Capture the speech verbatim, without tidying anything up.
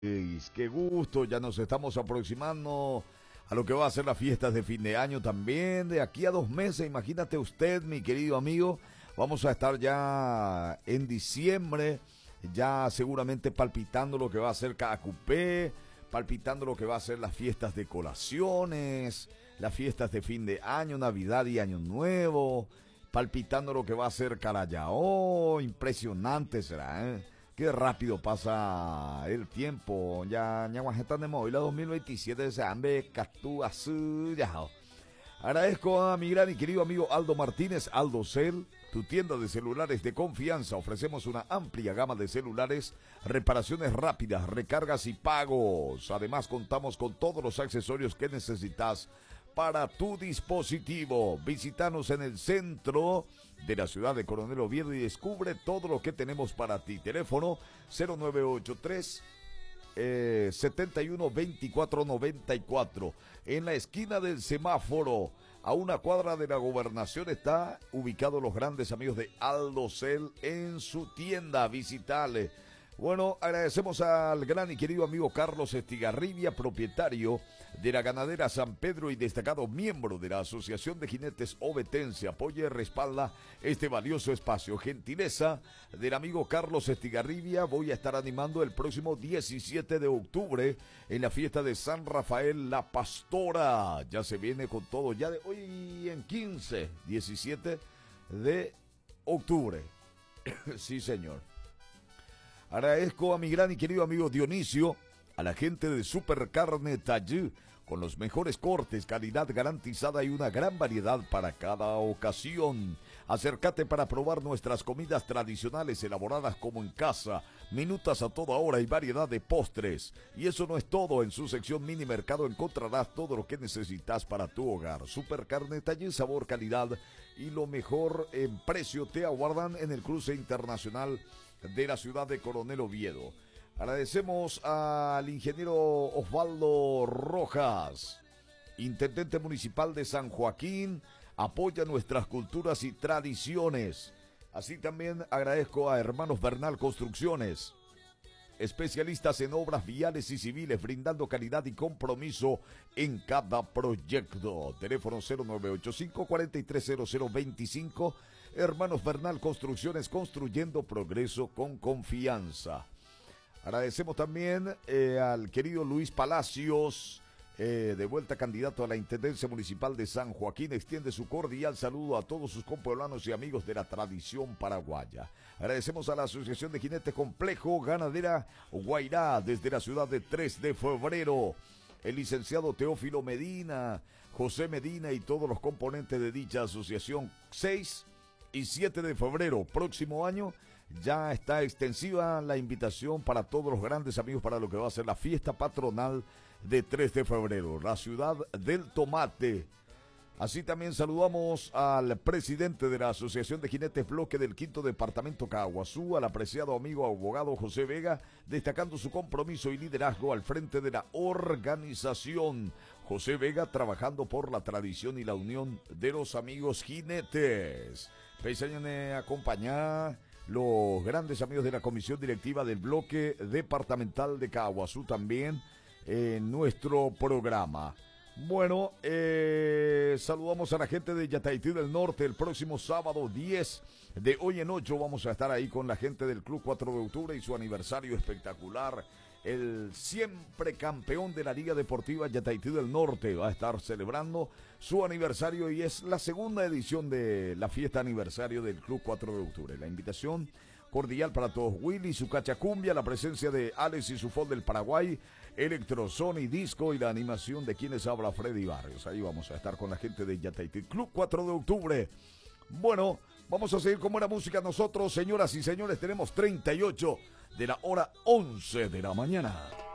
Qué gusto, ya nos estamos aproximando a lo que va a ser las fiestas de fin de año también. De aquí a dos meses, imagínate usted, mi querido amigo, vamos a estar ya en diciembre, ya seguramente palpitando lo que va a ser cada cupé, palpitando lo que va a ser las fiestas de colaciones, las fiestas de fin de año, Navidad y Año Nuevo, palpitando lo que va a ser Carayao. Impresionante será, ¿eh? Qué rápido pasa el tiempo. Ya, ya, de móvil a dos mil veintisiete se hambre, catú, azul, ya. Agradezco a mi gran y querido amigo Aldo Martínez, Aldo Cel, tu tienda de celulares de confianza. Ofrecemos una amplia gama de celulares, reparaciones rápidas, recargas y pagos. Además, contamos con todos los accesorios que necesitas para tu dispositivo. Visítanos en el centro de la ciudad de Coronel Oviedo y descubre todo lo que tenemos para ti. Teléfono cero nueve ocho tres Eh, setenta y uno veinticuatro noventa y cuatro. En la esquina del semáforo, a una cuadra de la Gobernación, está ubicado los grandes amigos de Aldo Cel en su tienda. Visitale. Bueno, agradecemos al gran y querido amigo Carlos Estigarribia, propietario de la ganadera San Pedro y destacado miembro de la Asociación de Jinetes Ovetense. Apoya y respalda este valioso espacio. Gentileza del amigo Carlos Estigarribia. Voy a estar animando el próximo diecisiete de octubre en la fiesta de San Rafael La Pastora. Ya se viene con todo, ya de hoy en quince, diecisiete de octubre. Sí, señor. Agradezco a mi gran y querido amigo Dionisio, a la gente de Supercarne Tallú, con los mejores cortes, calidad garantizada y una gran variedad para cada ocasión. Acércate para probar nuestras comidas tradicionales elaboradas como en casa, minutas a toda hora y variedad de postres. Y eso no es todo, en su sección mini mercado encontrarás todo lo que necesitas para tu hogar. Supercarne Tallú, sabor, calidad y lo mejor en precio te aguardan en el cruce internacional de la ciudad de Coronel Oviedo. Agradecemos al ingeniero Osvaldo Rojas, intendente municipal de San Joaquín, apoya nuestras culturas y tradiciones. Así también agradezco a Hermanos Bernal Construcciones, especialistas en obras viales y civiles, brindando calidad y compromiso en cada proyecto. Teléfono cero nueve ocho cinco, cuatro tres cero cero veinticinco. Hermanos Bernal Construcciones, construyendo progreso con confianza. Agradecemos también eh, al querido Luis Palacios, eh, de vuelta candidato a la Intendencia Municipal de San Joaquín. Extiende su cordial saludo a todos sus compueblanos y amigos de la tradición paraguaya. Agradecemos a la Asociación de Jinetes Complejo Ganadera Guairá, desde la ciudad de tres de febrero. El licenciado Teófilo Medina, José Medina y todos los componentes de dicha asociación. seis y siete de febrero, próximo año, ya está extensiva la invitación para todos los grandes amigos para lo que va a ser la fiesta patronal de tres de febrero, la ciudad del tomate. Así también saludamos al presidente de la Asociación de Jinetes Bloque del Quinto Departamento Caguazú, al apreciado amigo abogado José Vega, destacando su compromiso y liderazgo al frente de la organización. José Vega trabajando por la tradición y la unión de los amigos jinetes. Peisañan acompañar los grandes amigos de la comisión directiva del bloque departamental de Caguazú también en nuestro programa. Bueno, eh, saludamos a la gente de Yataití del Norte. El próximo sábado diez de hoy en ocho vamos a estar ahí con la gente del Club cuatro de octubre y su aniversario espectacular. El siempre campeón de la Liga Deportiva Yataití del Norte va a estar celebrando su aniversario y es la segunda edición de la fiesta aniversario del Club cuatro de octubre. La invitación cordial para todos. Willy, su cachacumbia, la presencia de Alex y su fol del Paraguay, Electro, Sony, Disco y la animación de quienes habla Freddy Barrios. Ahí vamos a estar con la gente de Yataití, Club cuatro de octubre. Bueno, vamos a seguir con buena música nosotros, señoras y señores. Tenemos treinta y ocho de la hora once de la mañana.